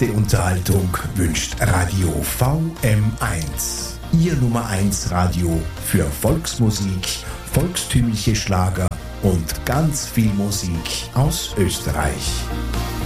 Beste Unterhaltung wünscht Radio VM1. Ihr Nummer 1 Radio für Volksmusik, volkstümliche Schlager und ganz viel Musik aus Österreich.